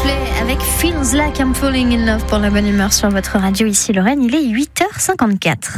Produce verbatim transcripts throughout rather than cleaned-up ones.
Coldplay avec Feels Like I'm Falling in Love pour la bonne humeur sur votre radio. Ici Lorraine, il est huit heures cinquante-quatre.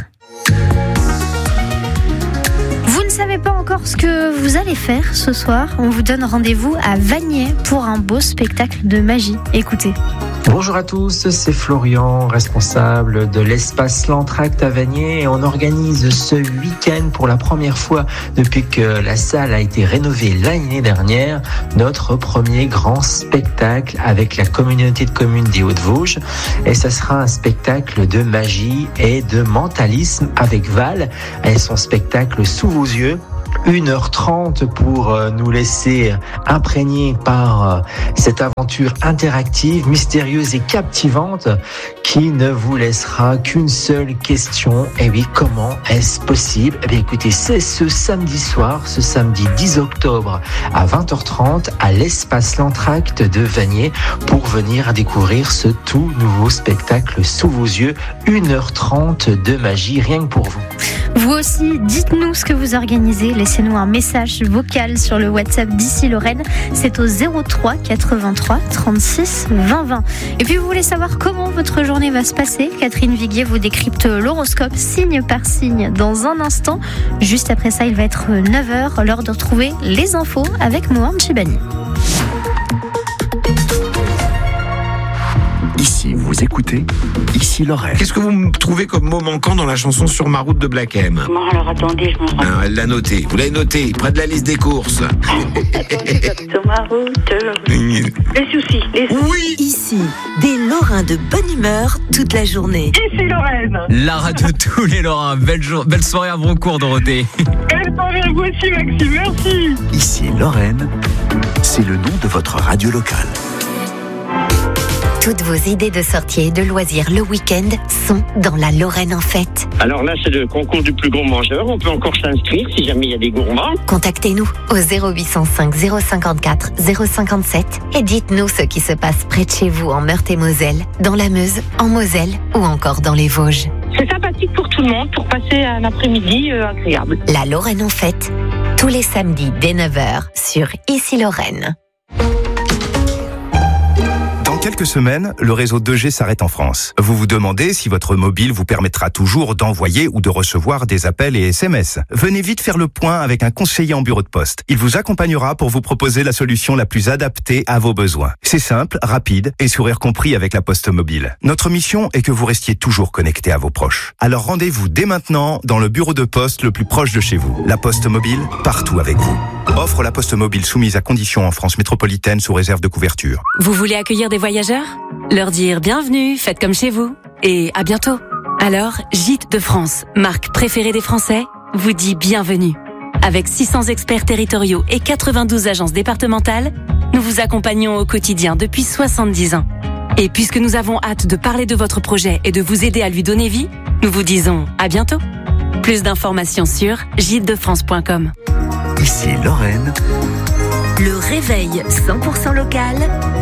Vous ne savez pas encore ce que vous allez faire ce soir. On vous donne rendez-vous à Vanier pour un beau spectacle de magie. Écoutez. Bonjour à tous, c'est Florian, responsable de l'espace L'Entracte à Vanier, et on organise ce week-end pour la première fois depuis que la salle a été rénovée l'année dernière, notre premier grand spectacle avec la communauté de communes des Hauts-de-Vosges, et ça sera un spectacle de magie et de mentalisme avec Val et son spectacle Sous vos yeux. une heure trente pour nous laisser imprégner par cette aventure interactive, mystérieuse et captivante qui ne vous laissera qu'une seule question. Et oui, comment est-ce possible? Eh bien, écoutez, c'est ce samedi soir, ce samedi dix octobre à vingt heures trente à l'espace L'Entracte de Vanier pour venir découvrir ce tout nouveau spectacle Sous vos yeux. une heure trente de magie, rien que pour vous. Vous aussi, dites-nous ce que vous organisez. Laissez-nous un message vocal sur le WhatsApp d'Ici Lorraine. C'est au zéro trois quatre-vingt-trois trente-six vingt vingt. Et puis vous voulez savoir comment votre journée va se passer? Catherine Viguier vous décrypte l'horoscope signe par signe dans un instant. Juste après ça, il va être neuf heures, l'heure de retrouver les infos avec Mohamed Chibani. Ici, vous écoutez Ici Lorraine. Qu'est-ce que vous me trouvez comme mot manquant dans la chanson Sur ma route de Black M? Comment? Alors attendez, je me rends. Ah, elle l'a noté. Vous l'avez noté, près de la liste des courses. Sur ma route. Les soucis. Les soucis. Oui. Ici, des Lorrains de bonne humeur toute la journée. Ici Lorraine. La radio de tous les Lorrains. Belle, jour... Belle soirée à Broncourt, Dorothée. Belle soirée à vous aussi, Maxime. Merci. Ici Lorraine, c'est le nom de votre radio locale. Toutes vos idées de sortie et de loisirs le week-end sont dans la Lorraine en fête. Alors là, c'est le concours du plus gros mangeur. On peut encore s'inscrire si jamais il y a des gourmands. Contactez-nous au zéro huit cent cinq zéro cinquante-quatre zéro cinquante-sept et dites-nous ce qui se passe près de chez vous en Meurthe-et-Moselle, dans la Meuse, en Moselle ou encore dans les Vosges. C'est sympathique pour tout le monde, pour passer un après-midi euh, agréable. La Lorraine en fête, tous les samedis dès neuf heures sur Ici Lorraine. Dans quelques semaines, le réseau deux G s'arrête en France. Vous vous demandez si votre mobile vous permettra toujours d'envoyer ou de recevoir des appels et S M S. Venez vite faire le point avec un conseiller en bureau de poste. Il vous accompagnera pour vous proposer la solution la plus adaptée à vos besoins. C'est simple, rapide et sourire compris avec la Poste Mobile. Notre mission est que vous restiez toujours connecté à vos proches. Alors rendez-vous dès maintenant dans le bureau de poste le plus proche de chez vous. La Poste Mobile, partout avec vous. Offre la Poste Mobile soumise à conditions en France métropolitaine sous réserve de couverture. Vous voulez accueillir des voyageurs? Leur dire bienvenue, faites comme chez vous et à bientôt. Alors, Gîtes de France, marque préférée des Français, vous dit bienvenue. Avec six cents experts territoriaux et quatre-vingt-douze agences départementales, nous vous accompagnons au quotidien depuis soixante-dix ans. Et puisque nous avons hâte de parler de votre projet et de vous aider à lui donner vie, nous vous disons à bientôt. Plus d'informations sur gîtes de france point com. Ici Lorraine. Le réveil cent pour cent local.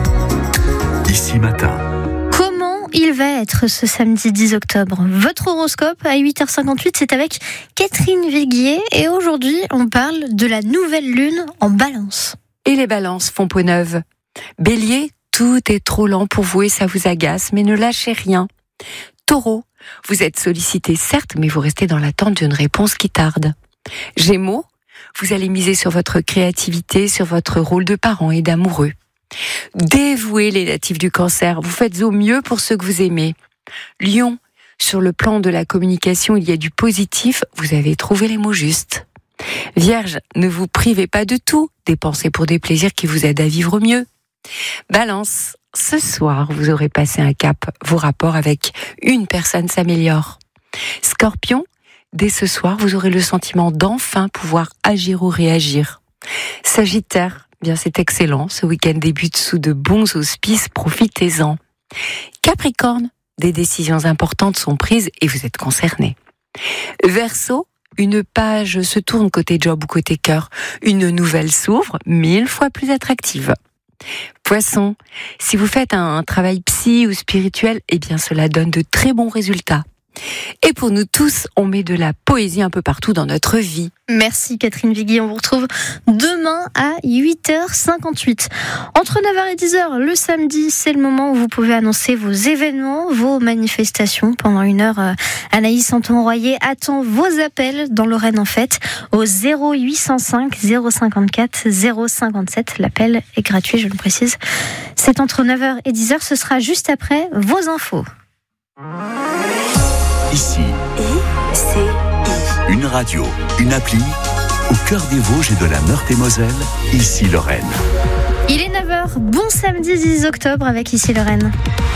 Ici matin. Comment il va être ce samedi dix octobre? Votre horoscope à huit heures cinquante-huit, c'est avec Catherine Viguier et aujourd'hui on parle de la nouvelle lune en Balance. Et les balances font peau neuve. Bélier, tout est trop lent pour vous et ça vous agace, mais ne lâchez rien. Taureau, vous êtes sollicité certes, mais vous restez dans l'attente d'une réponse qui tarde. Gémeaux, vous allez miser sur votre créativité, sur votre rôle de parent et d'amoureux. Dévouez les natifs du Cancer, vous faites au mieux pour ceux que vous aimez. Lion, sur le plan de la communication, il y a du positif, vous avez trouvé les mots justes. Vierge, ne vous privez pas de tout, dépensez pour des plaisirs qui vous aident à vivre mieux. Balance, ce soir, vous aurez passé un cap, vos rapports avec une personne s'améliorent. Scorpion, dès ce soir, vous aurez le sentiment d'enfin pouvoir agir ou réagir. Sagittaire, bien c'est excellent, ce week-end débute sous de bons auspices, profitez-en. Capricorne, des décisions importantes sont prises et vous êtes concerné. Verseau, une page se tourne côté job ou côté cœur, une nouvelle s'ouvre, mille fois plus attractive. Poisson, si vous faites un travail psy ou spirituel, eh bien cela donne de très bons résultats. Et pour nous tous, on met de la poésie un peu partout dans notre vie. Merci Catherine Vigui, on vous retrouve demain à huit heures cinquante-huit. Entre neuf heures et dix heures, le samedi, c'est le moment où vous pouvez annoncer vos événements, vos manifestations. Pendant une heure, Anaïs Santon-Royer attend vos appels dans Lorraine en fait, au zéro huit cent cinq zéro cinquante-quatre zéro cinquante-sept. L'appel est gratuit, je le précise. C'est entre neuf heures et dix heures, ce sera juste après vos infos. Ici, I, C, I. une radio, une appli, au cœur des Vosges et de la Meurthe-et-Moselle, Ici Lorraine. Il est neuf heures, bon samedi dix octobre avec Ici Lorraine.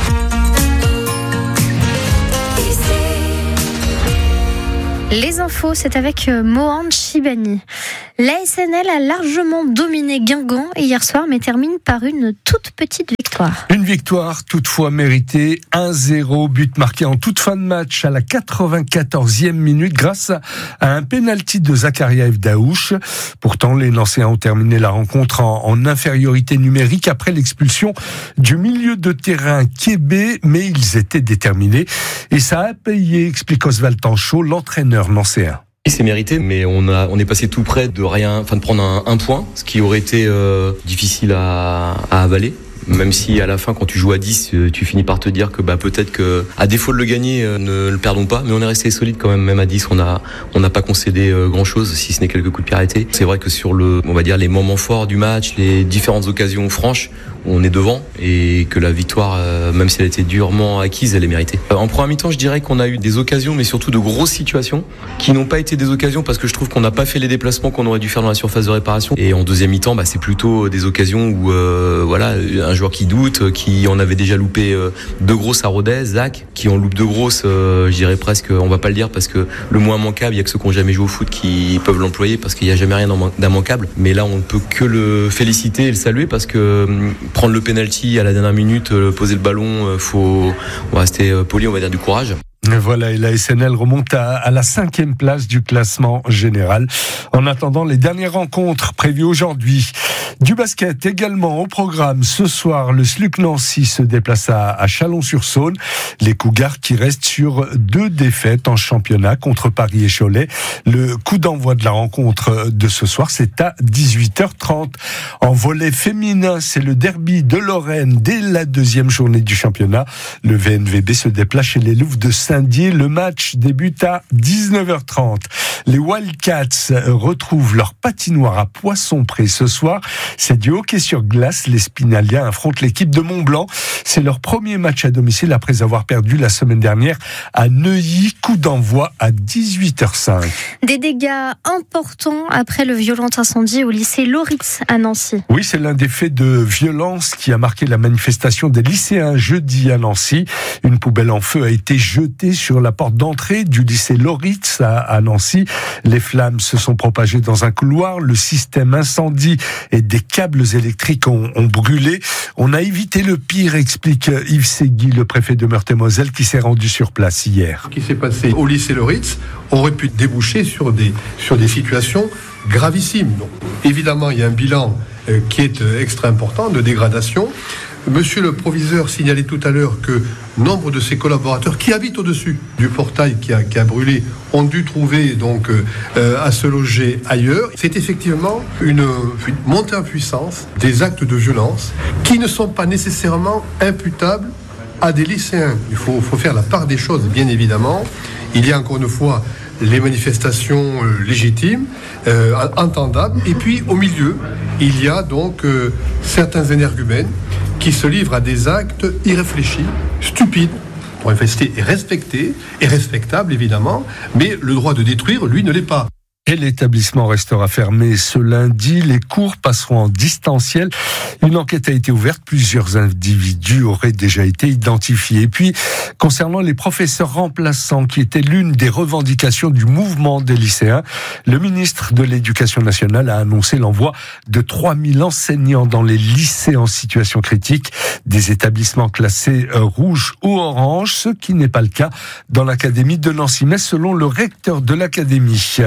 Les infos, c'est avec Mohand Chibani. L'A S N L a largement dominé Guingamp hier soir, mais termine par une toute petite victoire. Une victoire toutefois méritée, un zéro, but marqué en toute fin de match à la quatre-vingt-quatorzième minute grâce à un pénalty de Zakaria Evdaouch. Pourtant, les Nancéens ont terminé la rencontre en, en infériorité numérique après l'expulsion du milieu de terrain Kébé, mais ils étaient déterminés et ça a payé, explique Oswald Tanchot, l'entraîneur nancéen. C'est mérité, mais on a on est passé tout près de rien, enfin de prendre un, un point, ce qui aurait été euh, difficile à, à avaler. Même si à la fin, quand tu joues à dix, tu finis par te dire que bah peut-être que à défaut de le gagner, ne le perdons pas. Mais on est resté solide quand même. Même à dix, on a on n'a pas concédé grand chose, si ce n'est quelques coups de pied arrêtés. C'est vrai que sur le, on va dire les moments forts du match, les différentes occasions franches, on est devant et que la victoire, même si elle était durement acquise, elle est méritée. En première mi-temps, je dirais qu'on a eu des occasions, mais surtout de grosses situations qui n'ont pas été des occasions parce que je trouve qu'on n'a pas fait les déplacements qu'on aurait dû faire dans la surface de réparation. Et en deuxième mi-temps, bah c'est plutôt des occasions où euh, voilà un joueur qui doute, qui en avait déjà loupé euh, deux grosses à Rodez, Zach, qui en loupe deux grosses, euh, je dirais presque, on va pas le dire parce que le moins manquable, il y a que ceux qui ont jamais joué au foot qui peuvent l'employer parce qu'il y a jamais rien d'immanquable. Mais là, on ne peut que le féliciter et le saluer parce que euh, prendre le penalty à la dernière minute, euh, poser le ballon, euh, faut on va rester euh, poli, on va dire du courage. Voilà, et la S N L remonte à, à la cinquième place du classement général. En attendant les dernières rencontres prévues aujourd'hui. Du basket également au programme. Ce soir, le S L U C Nancy se déplace à, à Chalon-sur-Saône. Les Cougars qui restent sur deux défaites en championnat contre Paris et Cholet. Le coup d'envoi de la rencontre de ce soir, c'est à dix-huit heures trente. En volley féminin, c'est le derby de Lorraine dès la deuxième journée du championnat. Le V N V B se déplace chez les Louves de Saint-Dié. Le match débute à dix-neuf heures trente. Les Wildcats retrouvent leur patinoire à Poissompré ce soir. C'est du hockey sur glace. Les Spinaliens affrontent l'équipe de Mont-Blanc. C'est leur premier match à domicile après avoir perdu la semaine dernière à Neuilly. Coup d'envoi à dix-huit heures cinq. Des dégâts importants après le violent incendie au lycée Loritz à Nancy. Oui, c'est l'un des faits de violence qui a marqué la manifestation des lycéens jeudi à Nancy. Une poubelle en feu a été jetée sur la porte d'entrée du lycée Loritz à, à Nancy. Les flammes se sont propagées dans un couloir. Le système incendie et des câbles électriques ont, ont brûlé. On a évité le pire, explique Yves Segui, le préfet de Meurthe-et-Moselle, qui s'est rendu sur place hier. Ce qui s'est passé au lycée Loritz aurait pu déboucher sur des, sur des situations gravissimes. Donc, évidemment, il y a un bilan euh, qui est euh, extrêmement important de dégradation. Monsieur le proviseur signalait tout à l'heure que nombre de ses collaborateurs qui habitent au-dessus du portail qui a, qui a brûlé ont dû trouver donc euh, à se loger ailleurs. C'est effectivement une, une montée en puissance des actes de violence qui ne sont pas nécessairement imputables à des lycéens. Il faut, faut faire la part des choses, bien évidemment. Il y a encore une fois les manifestations euh, légitimes, euh, entendables, et puis au milieu, il y a donc euh, certains énergumènes qui se livrent à des actes irréfléchis, stupides. Pour manifester est respecté, et respectable évidemment, mais le droit de détruire, lui, ne l'est pas. Et l'établissement restera fermé ce lundi. Les cours passeront en distanciel. Une enquête a été ouverte. Plusieurs individus auraient déjà été identifiés. Et puis, concernant les professeurs remplaçants, qui étaient l'une des revendications du mouvement des lycéens, le ministre de l'Éducation nationale a annoncé l'envoi de trois mille enseignants dans les lycées en situation critique, des établissements classés rouge ou orange, ce qui n'est pas le cas dans l'académie de Nancy, mais selon le recteur de l'académie.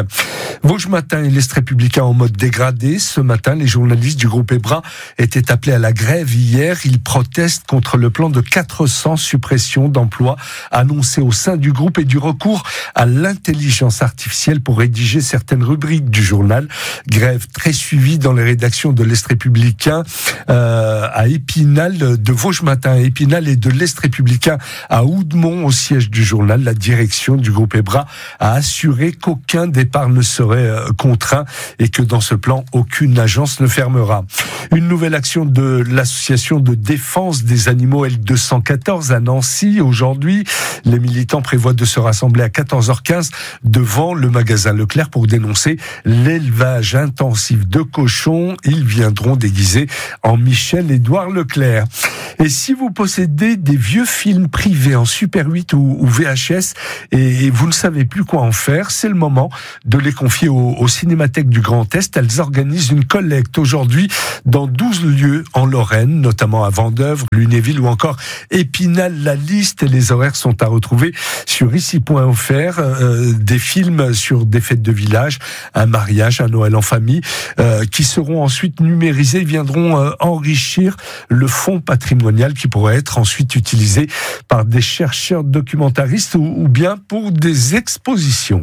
Vosges Matin et l'Est républicain en mode dégradé. Ce matin, les journalistes du groupe Ebra étaient appelés à la grève hier. Ils protestent contre le plan de quatre cents suppressions d'emplois annoncé au sein du groupe et du recours à l'intelligence artificielle pour rédiger certaines rubriques du journal. Grève très suivie dans les rédactions de l'Est républicain euh, à Épinal, de Vosges Matin à Épinal et de l'Est républicain à Oudemont au siège du journal. La direction du groupe Ebra a assuré qu'aucun départ ne serait euh, contraint et que dans ce plan, aucune agence ne fermera. Une nouvelle action de l'association de défense des animaux L deux cent quatorze à Nancy. Aujourd'hui, les militants prévoient de se rassembler à quatorze heures quinze devant le magasin Leclerc pour dénoncer l'élevage intensif de cochons. Ils viendront déguisés en Michel-Édouard Leclerc. Et si vous possédez des vieux films privés en Super huit ou, ou V H S et vous ne savez plus quoi en faire, c'est le moment de les confier aux, aux cinémathèques du Grand Est. Elles organisent une collecte aujourd'hui dans douze lieux en Lorraine, notamment à Vendeuvre, Lunéville ou encore Épinal. La liste et les horaires sont à retrouver sur ici point f r. Euh, des films sur des fêtes de village, un mariage, un Noël en famille, euh, qui seront ensuite numérisés, viendront euh, enrichir le fonds patrimonial qui pourrait être ensuite utilisé par des chercheurs documentaristes ou, ou bien pour des expositions.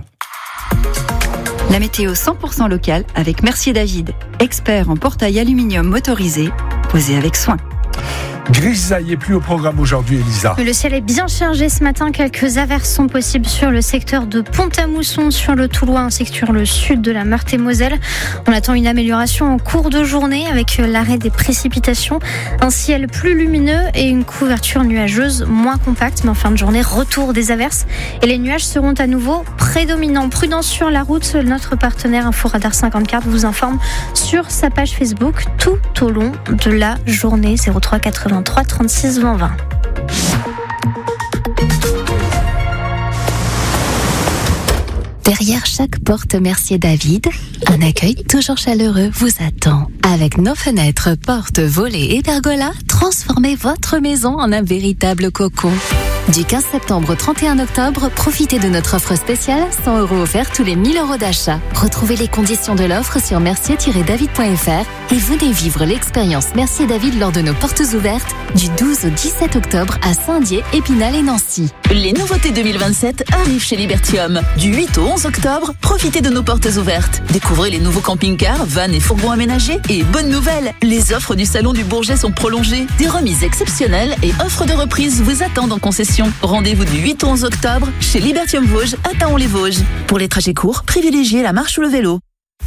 La météo cent pour cent locale avec Mercier David, expert en portail aluminium motorisé, posé avec soin. Grisaille et pluie au programme aujourd'hui, Elisa. Le ciel est bien chargé ce matin. Quelques averses sont possibles sur le secteur de Pont-à-Mousson, sur le Toulois, ainsi que sur le sud de la Meurthe-et-Moselle. On attend une amélioration en cours de journée avec l'arrêt des précipitations, un ciel plus lumineux et une couverture nuageuse moins compacte. Mais en fin de journée, retour des averses et les nuages seront à nouveau prédominants. Prudence sur la route. Notre partenaire Inforadar cinquante-quatre vous informe sur sa page Facebook tout au long de la journée. zéro trois quatre-vingt-trois trente-six vingt vingt. Derrière chaque porte Mercier David, un accueil toujours chaleureux vous attend. Avec nos fenêtres, portes, volets et pergolas, transformez votre maison en un véritable cocon. Du quinze septembre au trente et un octobre, profitez de notre offre spéciale, cent euros offerts tous les mille euros d'achat. Retrouvez les conditions de l'offre sur mercier tiret david point f r et venez vivre l'expérience Mercier David lors de nos portes ouvertes du douze au dix-sept octobre à Saint-Dié, Épinal et Nancy. Les nouveautés deux mille vingt-sept arrivent chez Libertium. Du huit au onze octobre, profitez de nos portes ouvertes. Découvrez les nouveaux camping-cars, vannes et fourgons aménagés. Et bonne nouvelle, les offres du Salon du Bourget sont prolongées. Des remises exceptionnelles et offres de reprise vous attendent en concession. Rendez-vous du huit au onze octobre chez Libertium Vosges à Taon-les-Vosges. Pour les trajets courts, privilégiez la marche ou le vélo.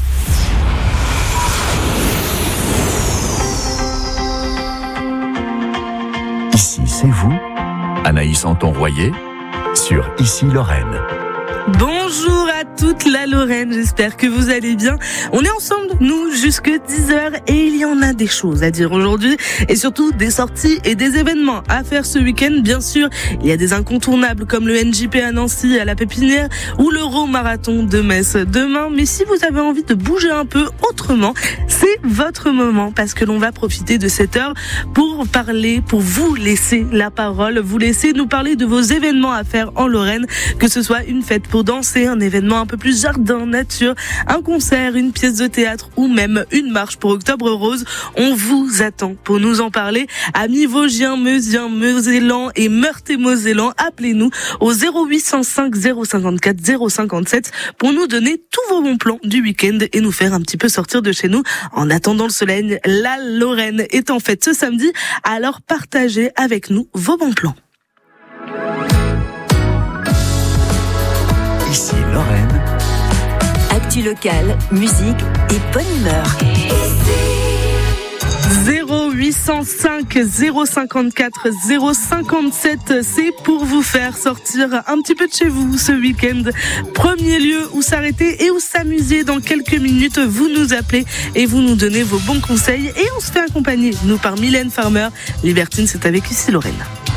Ici, c'est vous, Anaïs Anton-Royer, sur Ici Lorraine. Bonjour à toute la Lorraine, j'espère que vous allez bien. On est ensemble, nous, jusque dix heures et il y en a des choses à dire aujourd'hui et surtout des sorties et des événements à faire ce week-end. Bien sûr, il y a des incontournables comme le N J P à Nancy, à la Pépinière ou l'Euro Marathon de Metz demain. Mais si vous avez envie de bouger un peu autrement, c'est votre moment parce que l'on va profiter de cette heure pour parler, pour vous laisser la parole, vous laisser nous parler de vos événements à faire en Lorraine, que ce soit une fête pour danser, un événement un peu plus jardin, nature, un concert, une pièce de théâtre ou même une marche pour Octobre Rose. On vous attend pour nous en parler. Amis vosgiens, meusiens, mosellans et meurthe-et-mosellans, appelez-nous au zéro huit cent cinq zéro cinquante-quatre zéro cinquante-sept pour nous donner tous vos bons plans du week-end et nous faire un petit peu sortir de chez nous. En attendant le soleil, la Lorraine est en fête ce samedi, alors partagez avec nous vos bons plans. Ici Lorraine. Actu locale, musique et bonne humeur. zéro huit cent cinq zéro cinquante-quatre zéro cinquante-sept, c'est pour vous faire sortir un petit peu de chez vous ce week-end. Premier lieu où s'arrêter et où s'amuser. Dans quelques minutes, vous nous appelez et vous nous donnez vos bons conseils et on se fait accompagner, nous, par Mylène Farmer. Libertine, c'est avec Ici Lorraine.